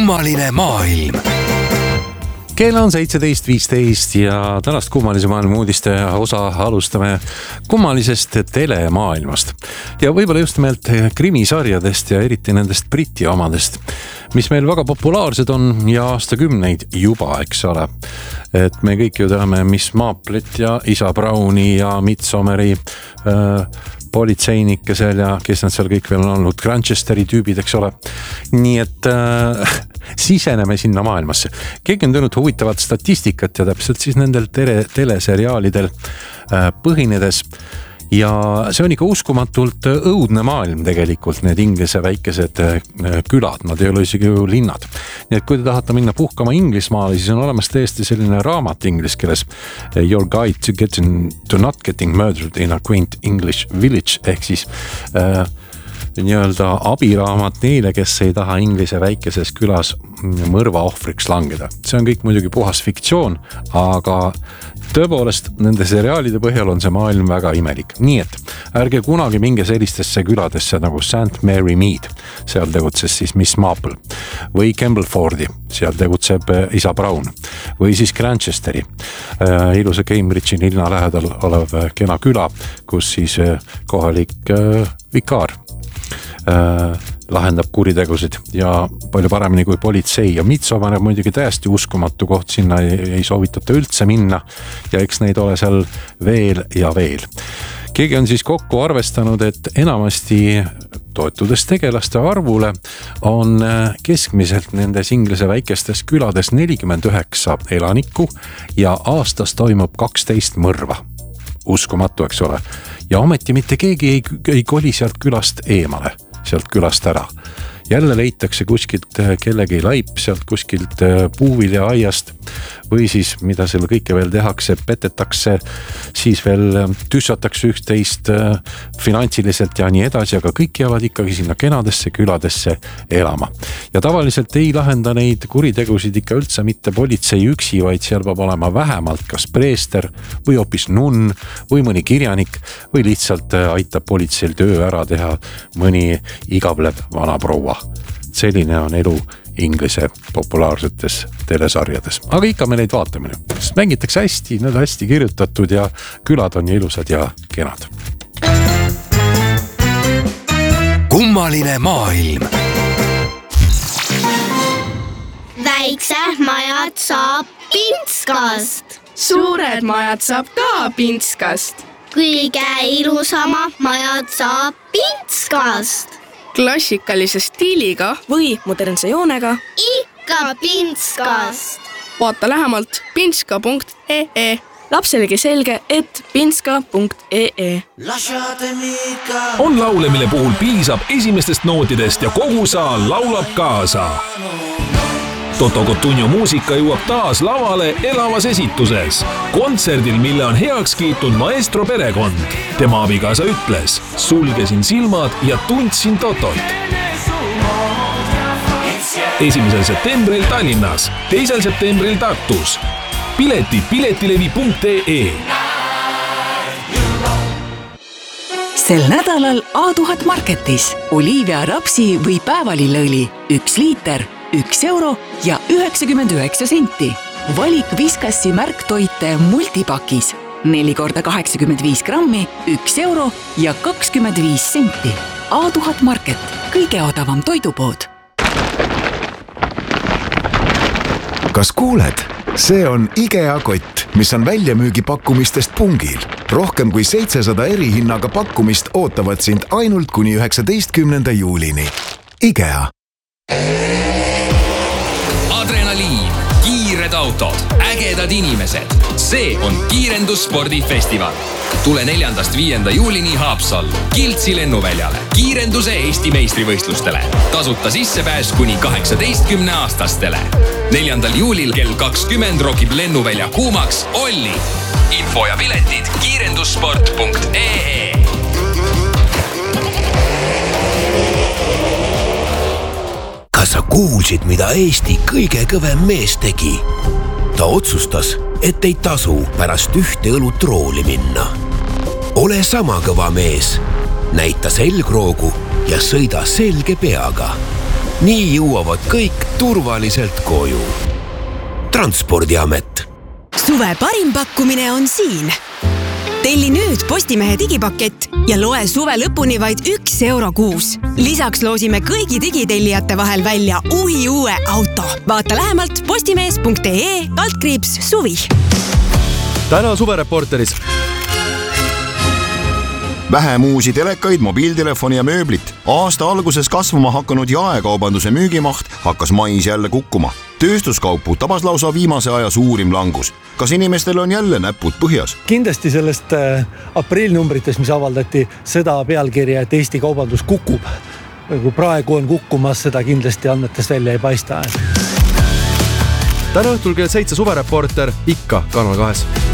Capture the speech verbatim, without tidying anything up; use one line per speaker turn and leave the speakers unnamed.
kummaline maailm. Kell on seitseteist viisteist ja tänast kummalise maailma uudiste osa alustame kummalisest telemaailmast. Ja võib-olla just nimelt krimisarjadest ja eriti nendest Briti omadest, mis meil väga populaarsed on ja aastakümneid juba, eks ole. Et me kõik ju teame Miss Marplet ja Isa Browni ja Midsommari äh, politseinikesel ja kes nad seal kõik veel on olnud, Grantchesteri tüübid, eks ole. Nii et äh, siseneme sinna maailmasse. Keegi on teinud huvitavat statistikat ja täpselt siis nendel tele, teleseriaalidel äh, põhinedes. Ja see on ikka uskumatult õudne maailm tegelikult, need inglise väikesed külad, nad ei ole isegi ju linnad. Nii et kui te tahate minna puhkama Inglismaale, siis on olemas tõesti selline raamat inglise keeles Your Guide to, getting, to Not Getting Murdered in a Quaint English Village ehk siis äh, nii-öelda abiraamat neile, kes ei taha inglise väikeses külas mõrva ohvriks langeda. See on kõik muidugi puhas fiktsioon, aga tõepoolest nende seriaalide põhjal on see maailm väga imelik. Nii et ärge kunagi minge sellistesse küladesse nagu Saint Mary Mead, seal tegutses siis Miss Marple, või Campbellfordi, seal tegutseb Isa Brown, või siis Grantchesteri, äh, ilusa Cambridge'i linna lähedal olev kena küla, kus siis kohalik äh, vikaar Äh, lahendab kuritegusid ja palju paremini kui politsei ja Midsommar on muidugi täiesti uskumatu koht, sinna ei, ei soovitata üldse minna ja eks neid ole seal veel ja veel. Keegi on siis kokku arvestanud, et enamasti toetudes tegelaste arvule on keskmiselt nendes inglise väikestes külades nelikümmend üheksa elanikku ja aastas toimub kaksteist mõrva. Uskumatu, eks ole. Ja ometi mitte keegi ei, ei koli sealt külast eemale. sealt külast ära. Jälle leitakse kuskilt kellegi laip, sealt kuskilt puuvilja aiast või siis, mida selle kõike veel tehakse, petetakse, siis veel tüssatakse üht-teist finantsiliselt ja nii edasi, aga kõik jäävad ikkagi sinna kenadesse küladesse elama. Ja tavaliselt ei lahenda neid kuritegusid ikka üldse mitte politsei üksi, vaid seal peab olema vähemalt kas preester või hoopis nunn või mõni kirjanik või lihtsalt aitab politseil töö ära teha mõni igavlev vana proua. Selline on elu inglise populaarsetes telesarjades. Aga ikka me neid vaatame. Mängitakse hästi, need hästi kirjutatud ja külad on ilusad ja kenad.
Kummaline maailm.
Väiksed majad saab pintskast.
Suured majad saab ka pintskast.
Kõige ilusama majad saab pintskast.
Klassikalise stiiliga või modernse joonega
ikka pintskast.
Vaata lähemalt pintska punkt ee ee. Lapselegi selge, et pintska punkt ee ee.
On laule, mille puhul piisab esimestest nootidest ja kogu saal laulab kaasa. Toto Cotugno muusika jõuab taas lavale elavas esituses. Kontserdil, mille on heaks kiitnud maestro perekond. Tema abikaasa ütles, sulgesin silmad ja tundsin Totot. Esimesel septembril Tallinnas, teisel septembril Tartus. Piletid piletilevi punkt ee ee.
Sel nädalal A tuhat Marketis oliivia, rapsi või päevalilleõli üks liiter, üks euro ja üheksakümmend üheksa senti. Valik Viskassi märktoite multipakis. Neli korda kaheksakümmend viis grammi, üks euro ja kakskümmend viis senti. A tuhat Market, kõige odavam toidupood.
Kas kuuled? See on IKEA kott, mis on väljamüügipakkumistest pungil. Rohkem kui seitsesada erihinnaga pakkumist ootavad sind ainult kuni üheksateistkümnenda juulini. IKEA.
Adrenaliin, kiired autod, ägedad inimesed. See on kiirendusspordifestival. Tule neljandast viienda juulini Haapsallu, Kiltsi lennuväljale, kiirenduse Eesti meistrivõistlustele. Tasuta sissepääs kuni kaheksateistkümne aastastele. Neljandal juulil kell kakskümmend rokib lennuvälja kuumaks Olli. Info ja piletid kiirendussport punkt ee ee.
Kas sa kuulsid, mida Eesti kõige kõvem mees tegi? Ta otsustas, et ei tasu pärast ühte õlut rooli minna. Ole sama kõva mees, näita selgroogu ja sõida selge peaga. nii jõuavad kõik turvaliselt koju. Transpordiamet.
Suve parim pakkumine on siin. Telli nüüd Postimehe digipakett ja loe suve lõpuni vaid üks euro kuus. Lisaks loosime kõigi digitellijate vahel välja uhi uue auto. Vaata lähemalt postimees punkt ee altkriips suvi.
Täna suvereporteris.
Vähem uusi telekaid, mobiiltelefoni ja mööblit. Aasta alguses kasvama hakanud jaekaubanduse müügimaht hakkas mais jälle kukkuma. Tööstuskaupu tabas lausa viimase aja suurim langus. Kas inimestel on jälle näpud põhjas?
Kindlasti sellest aprilnumbrites, mis avaldati seda pealkirja, et Eesti kaubandus kukub. Kui praegu on kukkumas, seda kindlasti andmetes välja ei paista.
Täna õhtul kell seitse suvereporter ikka Kanal kahes.